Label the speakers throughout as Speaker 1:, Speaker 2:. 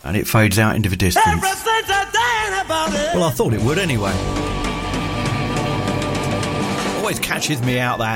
Speaker 1: and it fades out into the distance. Well, I thought it would anyway. Always catches me out that.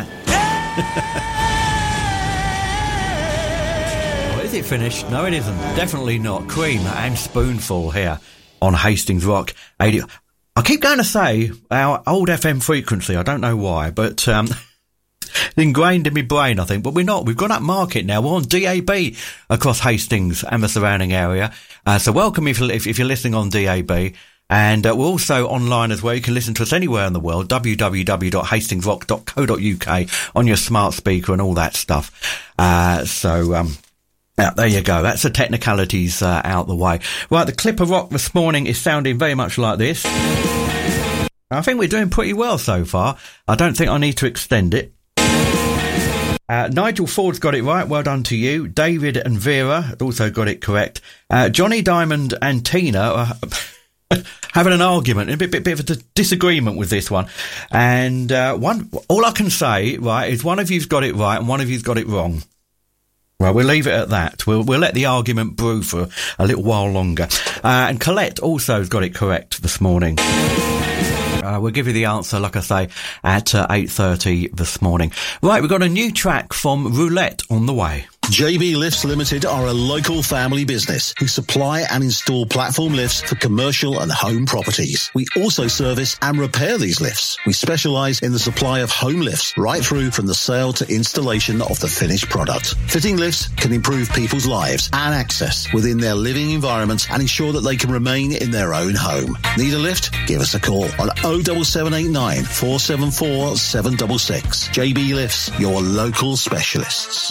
Speaker 1: Oh, is it finished? No, it isn't. Definitely not. Cream and Spoonful here on Hastings Rock 80. I keep going to say our old FM frequency. I don't know why, but it's ingrained in my brain, I think. But we're not. We've gone up market now. We're on DAB across Hastings and the surrounding area. So welcome if you're listening on DAB. And we're also online as well. You can listen to us anywhere in the world, www.hastingsrock.co.uk on your smart speaker and all that stuff. Yeah, there you go. That's the technicalities out the way. Right, the Clipper Rock this morning is sounding very much like this. I think we're doing pretty well so far. I don't think I need to extend it. Nigel Ford's got it right. Well done to you. David and Vera also got it correct. Johnny Diamond and Tina having an argument, a bit of a disagreement with this one. And all I can say, right, is one of you's got it right and one of you's got it wrong. Well, we'll leave it at that. We'll let the argument brew for a little while longer. And Colette also has got it correct this morning. We'll give you the answer, like I say, at 8:30 this morning. Right, we've got a new track from Roulette on the way.
Speaker 2: JB Lifts Limited are a local family business who supply and install platform lifts for commercial and home properties. We also service and repair these lifts. We specialise in the supply of home lifts right through from the sale to installation of the finished product. Fitting lifts can improve people's lives and access within their living environment and ensure that they can remain in their own home. Need a lift? Give us a call on 07789 474 766. JB Lifts, your local specialists.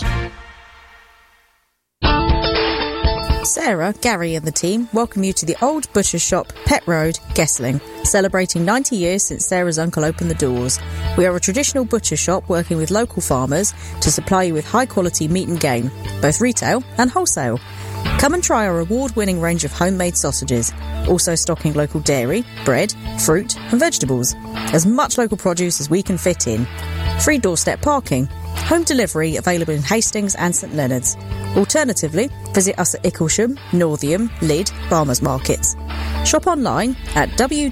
Speaker 3: Sarah, Gary and the team welcome you to the Old Butcher's Shop, Pett Road, Guestling, celebrating 90 years since Sarah's uncle opened the doors. We are a traditional butcher shop working with local farmers to supply you with high-quality meat and game, both retail and wholesale. Come and try our award-winning range of homemade sausages, also stocking local dairy, bread, fruit and vegetables. As much local produce as we can fit in. Free doorstep parking. Home delivery available in Hastings and St Leonard's. Alternatively, visit us at Icklesham, Northiam, Lydd, Farmers Markets. Shop online at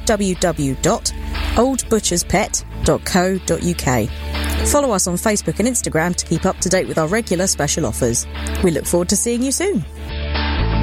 Speaker 3: www.oldbutcherspet.co.uk. Follow us on Facebook and Instagram to keep up to date with our regular special offers. We look forward to seeing you soon.